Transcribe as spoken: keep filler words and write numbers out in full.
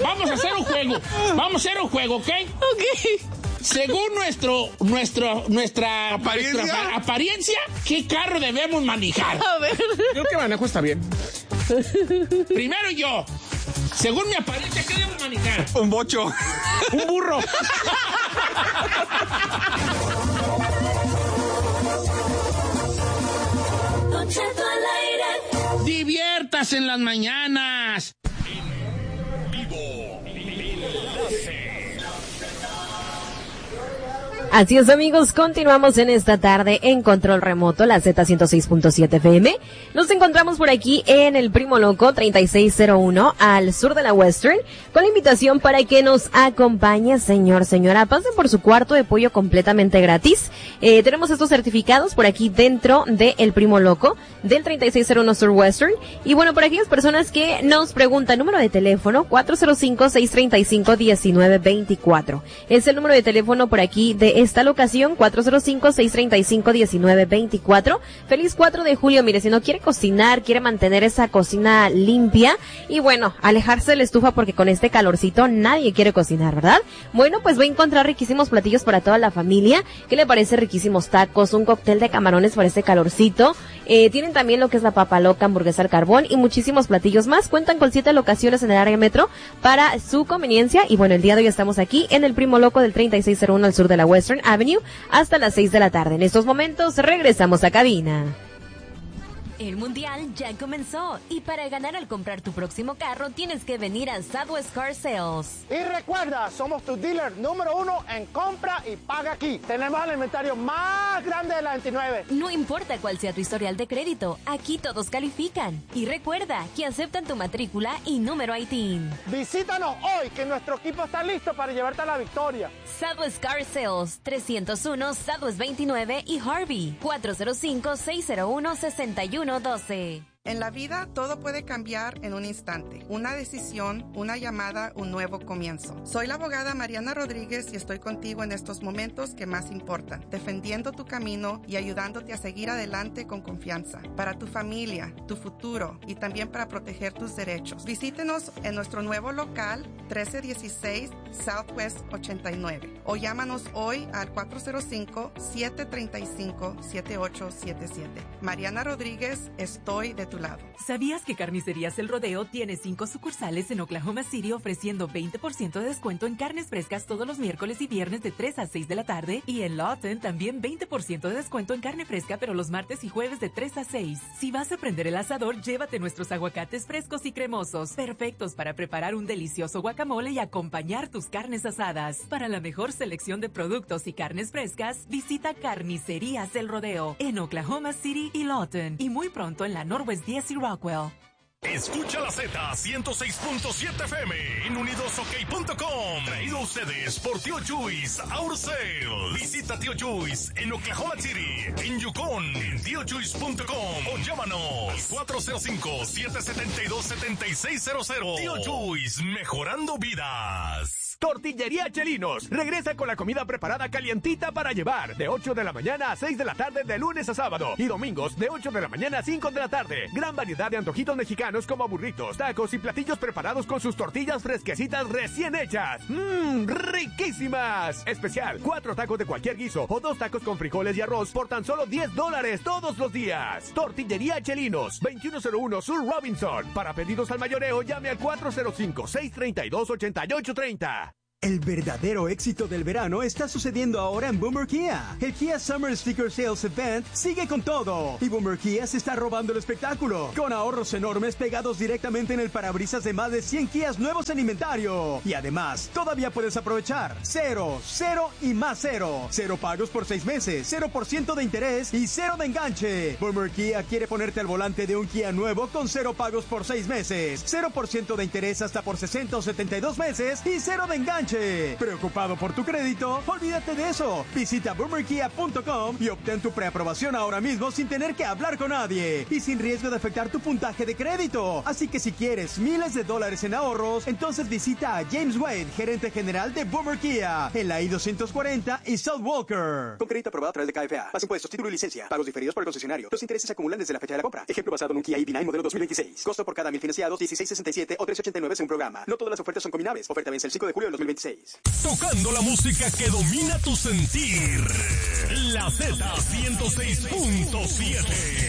vamos a hacer un juego. Vamos a hacer un juego, ¿ok? Ok. Según nuestro, nuestro, nuestra ¿Apariencia? nuestra apariencia, ¿qué carro debemos manejar? A ver. Creo que manejo está bien. Primero yo. Según mi apariencia, ¿qué debo manejar? Un bocho. Un burro. Don Cheto al aire. Diviértase en las mañanas. Así es, amigos, continuamos en esta tarde en Control Remoto, la Z ciento seis punto siete F M. Nos encontramos por aquí en el Primo Loco treinta y seis cero uno, al sur de la Western, con la invitación para que nos acompañe, señor, señora. Pasen por su cuarto de pollo completamente gratis. Eh, tenemos estos certificados por aquí dentro de el Primo Loco, del treinta y seis cero uno Sur Western. Y bueno, por aquellas personas que nos preguntan, número de teléfono, cuatro cero cinco, seis tres cinco, uno nueve dos cuatro. Es el número de teléfono por aquí de esta locación, cuatro cero cinco, seis tres cinco, uno nueve dos cuatro. Feliz cuatro de julio. Mire, si no quiere cocinar, quiere mantener esa cocina limpia y bueno, alejarse de la estufa porque con este calorcito nadie quiere cocinar, ¿verdad? Bueno, pues va a encontrar riquísimos platillos para toda la familia. ¿Qué le parece? Riquísimos tacos, un cóctel de camarones para este calorcito. Eh, tienen también lo que es la papa loca, hamburguesa al carbón y muchísimos platillos más. Cuentan con siete locaciones en el área metro para su conveniencia. Y bueno, el día de hoy estamos aquí en el Primo Loco del treinta y seis cero uno al sur de la Western Avenue hasta las seis de la tarde. En estos momentos regresamos a cabina. El mundial ya comenzó y para ganar al comprar tu próximo carro tienes que venir a Southwest Car Sales. Y recuerda, somos tu dealer número uno en compra y paga aquí. Tenemos el inventario más grande de la veintinueve. No importa cuál sea tu historial de crédito, aquí todos califican. Y recuerda que aceptan tu matrícula y número I T I N. Visítanos hoy que nuestro equipo está listo para llevarte a la victoria. Southwest Car Sales, trescientos uno Southwest veintinueve y Harvey, cuatro cero cinco, seis cero uno, seis uno doce. En la vida todo puede cambiar en un instante. Una decisión, una llamada, un nuevo comienzo. Soy la abogada Mariana Rodríguez y estoy contigo en estos momentos que más importan, defendiendo tu camino y ayudándote a seguir adelante con confianza. Para tu familia, tu futuro y también para proteger tus derechos. Visítenos en nuestro nuevo local trece dieciséis Southwest ochenta y nueve o llámanos hoy al cuatro cero cinco, siete tres cinco, siete ocho siete siete. Mariana Rodríguez, estoy de tu lado. ¿Sabías que Carnicerías El Rodeo tiene cinco sucursales en Oklahoma City ofreciendo veinte por ciento de descuento en carnes frescas todos los miércoles y viernes de tres a seis de la tarde? Y en Lawton también veinte por ciento de descuento en carne fresca, pero los martes y jueves de tres a seis. Si vas a prender el asador, llévate nuestros aguacates frescos y cremosos, perfectos para preparar un delicioso guacamole y acompañar tus carnes asadas. Para la mejor selección de productos y carnes frescas, visita Carnicerías El Rodeo en Oklahoma City y Lawton, y muy pronto en la Northwest diez y Rockwell. Escucha la Z ciento seis punto siete F M en unidos ok punto com. Traído a ustedes por Tío Chuys Auto Sales. Visita Tío Chuys en Oklahoma City, en Yukon, en tío chuys punto com o llámanos cuatro cero cinco, siete siete dos, siete seis cero cero. Tío Chuys, mejorando vidas. Tortillería Chelinos regresa con la comida preparada calientita para llevar de ocho de la mañana a seis de la tarde de lunes a sábado y domingos de ocho de la mañana a cinco de la tarde. Gran variedad de antojitos mexicanos como burritos, tacos y platillos preparados con sus tortillas fresquecitas recién hechas. ¡Mmm! ¡Riquísimas! Especial, cuatro tacos de cualquier guiso o dos tacos con frijoles y arroz por tan solo diez dólares todos los días. Tortillería Chelinos, veintiuno cero uno Sur Robinson. Para pedidos al mayoreo, llame al cuatro cero cinco, seis tres dos, ocho ocho tres cero. El verdadero éxito del verano está sucediendo ahora en Boomer Kia. El Kia Summer Sticker Sales Event sigue con todo y Boomer Kia se está robando el espectáculo con ahorros enormes pegados directamente en el parabrisas de más de cien Kias nuevos en inventario. Y además, todavía puedes aprovechar cero, cero y más cero. Cero pagos por seis meses, cero por ciento de interés y cero de enganche. Boomer Kia quiere ponerte al volante de un Kia nuevo con cero pagos por seis meses, cero por ciento de interés hasta por sesenta o setenta y dos meses y cero de enganche. enganche. ¿Preocupado por tu crédito? Olvídate de eso. Visita boomer kia punto com y obtén tu preaprobación ahora mismo sin tener que hablar con nadie y sin riesgo de afectar tu puntaje de crédito. Así que si quieres miles de dólares en ahorros, entonces visita a James Wade, gerente general de Boomer Kia, en la I doscientos cuarenta y South Walker. Con crédito aprobado a través de K F A. Más impuestos, título y licencia. Pagos diferidos por el concesionario. Los intereses se acumulan desde la fecha de la compra. Ejemplo basado en un Kia E V nueve modelo dos mil veintiséis. Costo por cada mil financiados dieciséis sesenta y siete o trece ochenta y nueve según programa. No todas las ofertas son combinables. Oferta vence el cinco de julio del dos mil veintiséis. Tocando la música que domina tu sentir. La Z ciento seis punto siete.